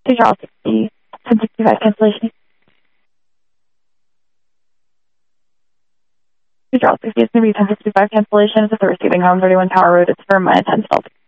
Two Charles 60, 1065 cancellation. Two Charles 60 is going to be 1065 cancellation. It's at the receiving home, 31 Tower Road. It's for my 10 Delta.